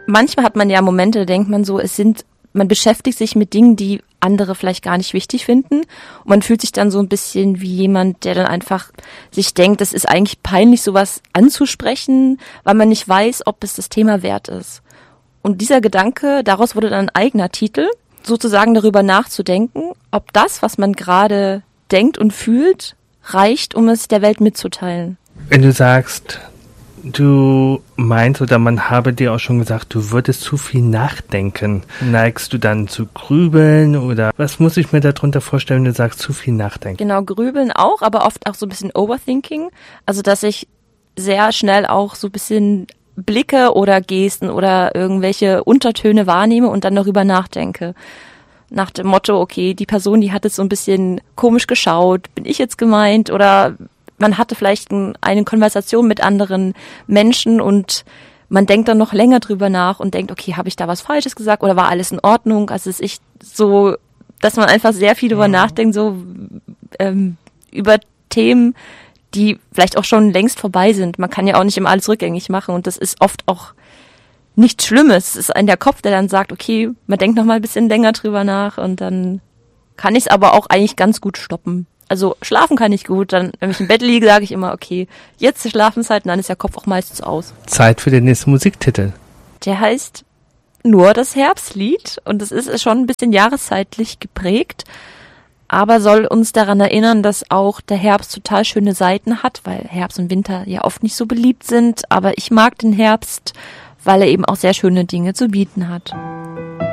manchmal hat man ja Momente, da denkt man so, man beschäftigt sich mit Dingen, die andere vielleicht gar nicht wichtig finden. Und man fühlt sich dann so ein bisschen wie jemand, der dann einfach sich denkt, das ist eigentlich peinlich, sowas anzusprechen, weil man nicht weiß, ob es das Thema wert ist. Und dieser Gedanke, daraus wurde dann ein eigener Titel, sozusagen darüber nachzudenken, ob das, was man gerade denkt und fühlt, reicht, um es der Welt mitzuteilen. Wenn du sagst, du meinst oder man habe dir auch schon gesagt, du würdest zu viel nachdenken. Neigst du dann zu grübeln oder was muss ich mir darunter vorstellen, wenn du sagst, zu viel nachdenken? Genau, grübeln auch, aber oft auch so ein bisschen Overthinking. Also, dass ich sehr schnell auch so ein bisschen Blicke oder Gesten oder irgendwelche Untertöne wahrnehme und dann darüber nachdenke. Nach dem Motto, okay, die Person, die hat jetzt so ein bisschen komisch geschaut, bin ich jetzt gemeint? Oder man hatte vielleicht eine Konversation mit anderen Menschen und man denkt dann noch länger drüber nach und denkt, okay, habe ich da was Falsches gesagt oder war alles in Ordnung? Also es ist so, dass man einfach sehr viel drüber nachdenkt, so über Themen, die vielleicht auch schon längst vorbei sind. Man kann ja auch nicht immer alles rückgängig machen und das ist oft auch nichts Schlimmes. Es ist der Kopf, der dann sagt, okay, man denkt noch mal ein bisschen länger drüber nach und dann kann ich es aber auch eigentlich ganz gut stoppen. Also schlafen kann ich gut, dann, wenn ich im Bett liege, sage ich immer, okay, jetzt ist Schlafenszeit und dann ist der Kopf auch meistens aus. Zeit für den nächsten Musiktitel. Der heißt Nur das Herbstlied und es ist schon ein bisschen jahreszeitlich geprägt, aber soll uns daran erinnern, dass auch der Herbst total schöne Seiten hat, weil Herbst und Winter ja oft nicht so beliebt sind, aber ich mag den Herbst, weil er eben auch sehr schöne Dinge zu bieten hat.